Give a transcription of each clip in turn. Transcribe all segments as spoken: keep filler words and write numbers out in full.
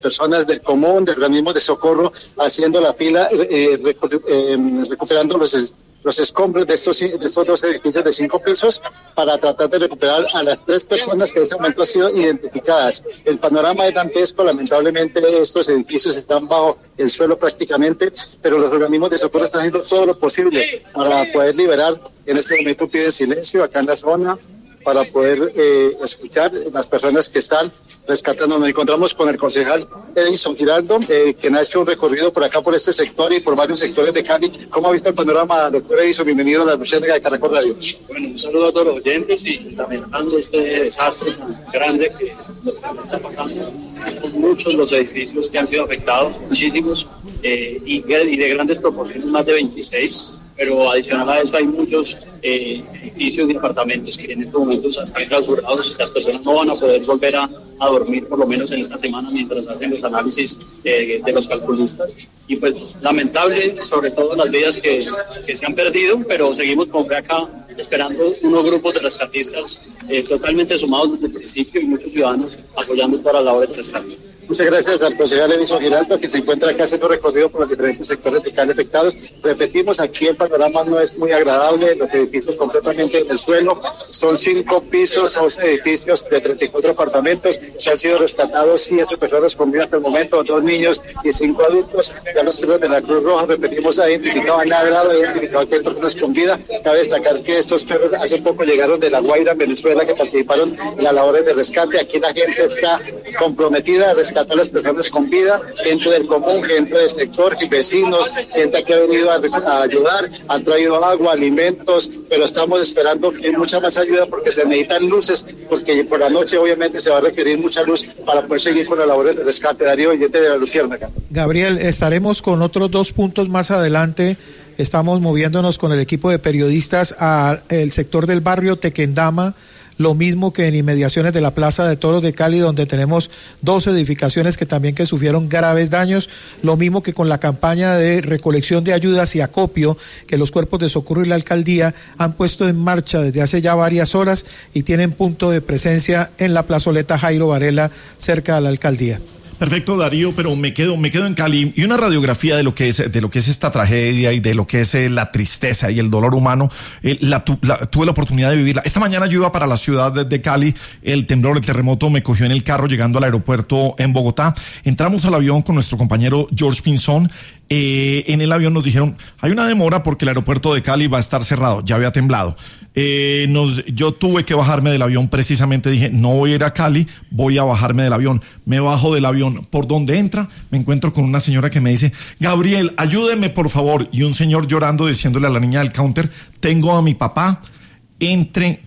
personas del común, de organismos de socorro, haciendo la fila, eh, recu- eh, recuperando los, los escombros de estos, de estos dos edificios de cinco pisos para tratar de recuperar a las tres personas que en este momento han sido identificadas. El panorama es dantesco, lamentablemente estos edificios están bajo el suelo prácticamente, pero los organismos de socorro están haciendo todo lo posible para poder liberar. En este momento piden silencio acá en la zona para poder eh, escuchar las personas que están rescatando. Nos encontramos con el concejal Edison Giraldo, eh, quien ha hecho un recorrido por acá, por este sector y por varios sectores de Cali. ¿Cómo ha visto el panorama, doctor Edison? Bienvenido a la Luciérnaga de Caracol Radio. Bueno, un saludo a todos los oyentes y lamentando este desastre grande que está pasando. Son muchos los edificios que han sido afectados, muchísimos, eh, y, y de grandes proporciones, más de veintiséis. Pero adicional a eso hay muchos eh, edificios y apartamentos que en estos momentos están clausurados. Las personas no van a poder volver a, a dormir por lo menos en esta semana mientras hacen los análisis eh, de los calculistas. Y pues lamentable, sobre todo las vidas que, que se han perdido, pero seguimos como ve acá esperando unos grupos de rescatistas eh, totalmente sumados desde el principio y muchos ciudadanos apoyando para la labor de rescate. Muchas gracias al concejal Edison Giraldo, que se encuentra acá haciendo recorrido por los diferentes sectores de Cali afectados. Repetimos, aquí el panorama no es muy agradable, los edificios completamente en el suelo, son cinco pisos, once edificios de treinta y cuatro apartamentos, se han sido rescatados siete personas con vida hasta el momento, dos niños y cinco adultos. Ya los perros de la Cruz Roja, repetimos, ha identificado, han ladrado, ha identificado que hay personas con vida. Cabe destacar que estos perros hace poco llegaron de La Guaira, Venezuela, que participaron en las labores de rescate. Aquí la gente está comprometida a rescatar a las personas con vida, gente del común, gente del sector, vecinos, gente que ha venido a, a ayudar, han traído agua, alimentos, pero estamos esperando que mucha más ayuda porque se necesitan luces, porque por la noche obviamente se va a requerir mucha luz para poder seguir con las labores de rescate. Darío Oyente de la Luciérnaga. Gabriel, estaremos con otros dos puntos más adelante. Estamos moviéndonos con el equipo de periodistas al sector del barrio Tequendama, lo mismo que en inmediaciones de la Plaza de Toros de Cali, donde tenemos dos edificaciones que también que sufrieron graves daños, lo mismo que con la campaña de recolección de ayudas y acopio que los cuerpos de socorro y la alcaldía han puesto en marcha desde hace ya varias horas y tienen punto de presencia en la plazoleta Jairo Varela, cerca de la alcaldía. Perfecto, Darío, pero me quedo, me quedo en Cali y una radiografía de lo que es, de lo que es esta tragedia y de lo que es eh, la tristeza y el dolor humano. Eh, la, tu, la, tuve la oportunidad de vivirla. Esta mañana yo iba para la ciudad de, de Cali, el temblor, el terremoto me cogió en el carro llegando al aeropuerto en Bogotá. Entramos al avión con nuestro compañero George Pinzón. Eh, en el avión nos dijeron, hay una demora porque el aeropuerto de Cali va a estar cerrado, ya había temblado. Eh, nos, yo tuve que bajarme del avión, precisamente dije, no voy a ir a Cali, voy a bajarme del avión. Me bajo del avión, por donde entra, me encuentro con una señora que me dice, Gabriel, ayúdeme por favor. Y un señor llorando diciéndole a la niña del counter, tengo a mi papá entre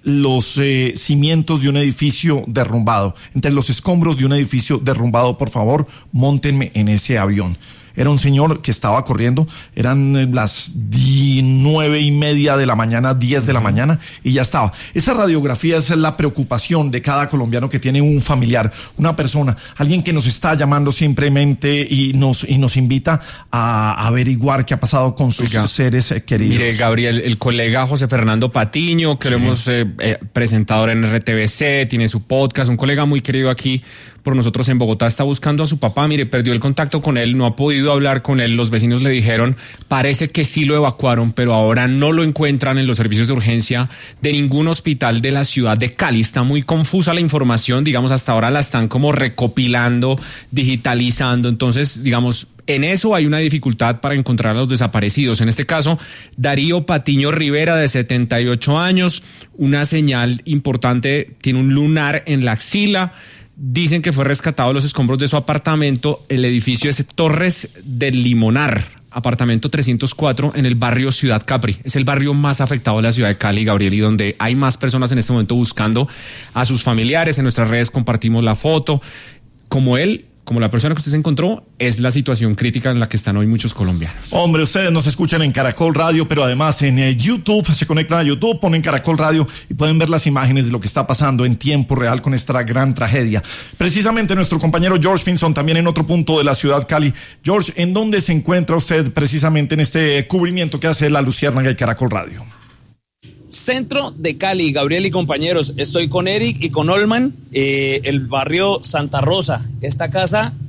los eh, cimientos de un edificio derrumbado, entre los escombros de un edificio derrumbado, por favor, móntenme en ese avión. Era un señor que estaba corriendo, eran las nueve y media de la mañana, diez de la mañana, y ya estaba. Esa radiografía es la preocupación de cada colombiano que tiene un familiar, una persona, alguien que nos está llamando simplemente y nos, y nos invita a averiguar qué ha pasado con sus Oiga, seres queridos. Mire, Gabriel, el colega José Fernando Patiño, que sí. lo hemos eh, eh, presentado en R T V C, tiene su podcast, un colega muy querido aquí por nosotros en Bogotá, está buscando a su papá. Mire, perdió el contacto con él, no ha podido hablar con él. Los vecinos le dijeron, parece que sí lo evacuaron, pero ahora no lo encuentran en los servicios de urgencia de ningún hospital de la ciudad de Cali. Está muy confusa la información, digamos, hasta ahora la están como recopilando, digitalizando. Entonces, digamos, en eso hay una dificultad para encontrar a los desaparecidos. En este caso, Darío Patiño Rivera, de setenta y ocho años, una señal importante, tiene un lunar en la axila. Dicen que fue rescatado de los escombros de su apartamento. El edificio es Torres del Limonar, apartamento trescientos cuatro, en el barrio Ciudad Capri. Es el barrio más afectado de la ciudad de Cali, Gabriel, y donde hay más personas en este momento buscando a sus familiares. En nuestras redes compartimos la foto. Como él, como la persona que usted se encontró, es la situación crítica en la que están hoy muchos colombianos. Hombre, ustedes nos escuchan en Caracol Radio, pero además en eh, YouTube, se conectan a YouTube, ponen Caracol Radio y pueden ver las imágenes de lo que está pasando en tiempo real con esta gran tragedia. Precisamente nuestro compañero George Pinzón, también en otro punto de la ciudad Cali. George, ¿en dónde se encuentra usted precisamente en este cubrimiento que hace la Luciérnaga y Caracol Radio? Centro de Cali. Gabriel y compañeros, estoy con Eric y con Olman, eh, el barrio Santa Rosa. Esta casa